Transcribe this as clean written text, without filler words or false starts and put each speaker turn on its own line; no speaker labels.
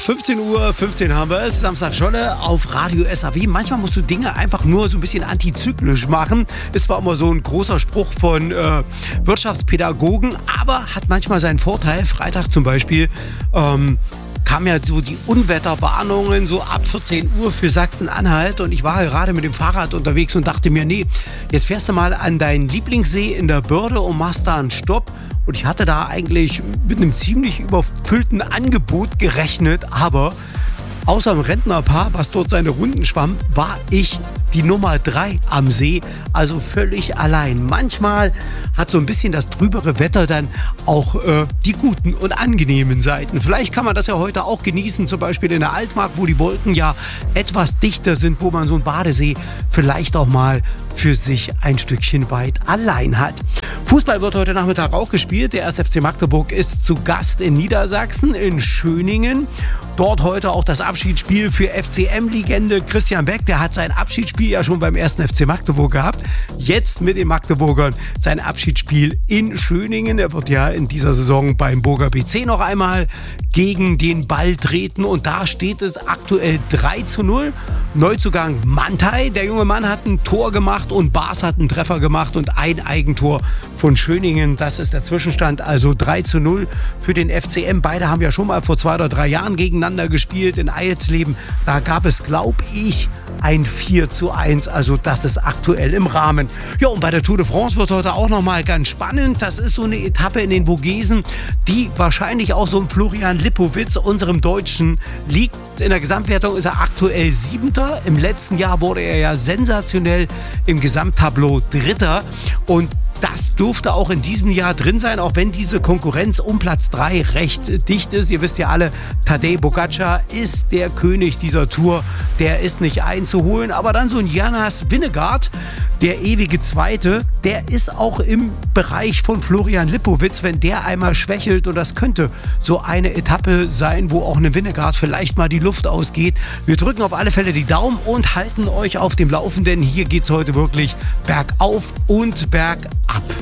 15 Uhr 15 haben wir es, Samstag Scholle auf Radio SAW. Manchmal musst du Dinge einfach nur so ein bisschen antizyklisch machen. Ist zwar immer so ein großer Spruch von Wirtschaftspädagogen, aber hat manchmal seinen Vorteil. Freitag zum Beispiel kamen ja so die Unwetterwarnungen so ab 14 Uhr für Sachsen-Anhalt und ich war gerade mit dem Fahrrad unterwegs und dachte mir, nee, jetzt fährst du mal an deinen Lieblingssee in der Börde und machst da einen Stopp. Und ich hatte da eigentlich mit einem ziemlich überfüllten Angebot gerechnet, aber außer dem Rentnerpaar, was dort seine Runden schwamm, war ich die Nummer 3 am See, also völlig allein. Manchmal hat so ein bisschen das trübere Wetter dann auch die guten und angenehmen Seiten. Vielleicht kann man das ja heute auch genießen, zum Beispiel in der Altmark, wo die Wolken ja etwas dichter sind, wo man so einen Badesee vielleicht auch mal für sich ein Stückchen weit allein hat. Fußball wird heute Nachmittag auch gespielt. Der 1. FC Magdeburg ist zu Gast in Niedersachsen, in Schöningen. Dort heute auch das Abschiedsspiel für FCM-Legende Christian Beck. Der hat sein Abschiedsspiel ja schon beim 1. FC Magdeburg gehabt. Jetzt mit den Magdeburgern sein Abschiedsspiel in Schöningen. Er wird ja in dieser Saison beim Burger BC noch einmal gegen den Ball treten. Und da steht es aktuell 3:0. Neuzugang Mantai. Der junge Mann hat ein Tor gemacht und Bas hat einen Treffer gemacht und ein Eigentor von Schöningen. Das ist der Zwischenstand. Also 3:0 für den FCM. Beide haben ja schon mal vor 2 oder 3 Jahren gegeneinander gespielt in Eilsleben. Da gab es, glaube ich, ein 4:1. Also das ist aktuell im Rahmen. Ja, und bei der Tour de France wird heute auch nochmal ganz spannend. Das ist so eine Etappe in den Vogesen, die wahrscheinlich auch so einem Florian Lipowitz, unserem Deutschen, liegt. In der Gesamtwertung ist er aktuell 7. Im letzten Jahr wurde er ja sensationell im Gesamttableau 3. Und das dürfte auch in diesem Jahr drin sein, auch wenn diese Konkurrenz um Platz 3 recht dicht ist. Ihr wisst ja alle, Tadej Pogačar ist der König dieser Tour. Der ist nicht einzuholen. Aber dann so ein Jonas Vingegaard, der ewige Zweite, der ist auch im Bereich von Florian Lipowitz, wenn der einmal schwächelt. Und das könnte so eine Etappe sein, wo auch eine Vingegaard vielleicht mal die Luft ausgeht. Wir drücken auf alle Fälle die Daumen und halten euch auf dem Laufenden. Hier geht es heute wirklich bergauf und bergab.